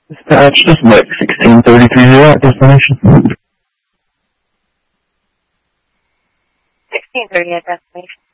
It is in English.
Dispatch, this is Mike 1633 at destination. 1630 at destination.